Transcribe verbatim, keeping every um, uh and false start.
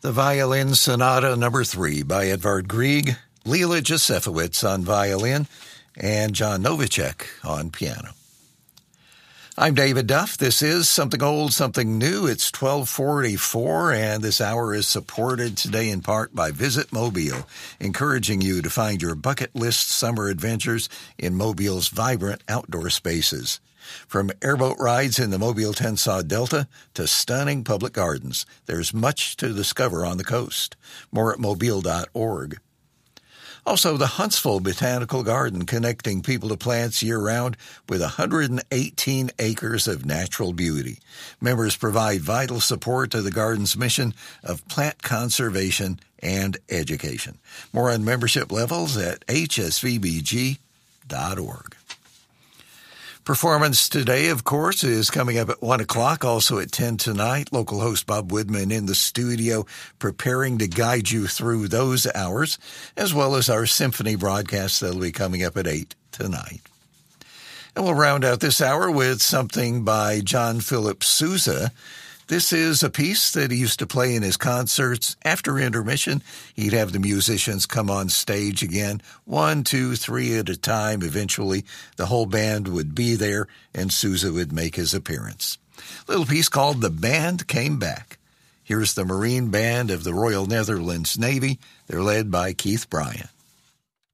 The Violin Sonata Number three by Edvard Grieg, Leela Josefowicz on violin, and John Novacek on piano. I'm David Duff. This is Something Old, Something New. It's twelve forty-four, and this hour is supported today in part by Visit Mobile, encouraging you to find your bucket list summer adventures in Mobile's vibrant outdoor spaces. From airboat rides in the Mobile-Tensaw Delta to stunning public gardens, there's much to discover on the coast. More at mobile dot org. Also, the Huntsville Botanical Garden, connecting people to plants year-round with one hundred eighteen acres of natural beauty. Members provide vital support to the garden's mission of plant conservation and education. More on membership levels at h s v b g dot org. Performance today, of course, is coming up at one o'clock, also at ten tonight. Local host Bob Woodman in the studio preparing to guide you through those hours, as well as our symphony broadcast that'll be coming up at eight tonight. And we'll round out this hour with something by John Philip Sousa. This is a piece that he used to play in his concerts. After intermission, he'd have the musicians come on stage again, one, two, three at a time. Eventually, the whole band would be there, and Sousa would make his appearance. A little piece called The Band Came Back. Here's the Marine Band of the Royal Netherlands Navy. They're led by Keith Bryant.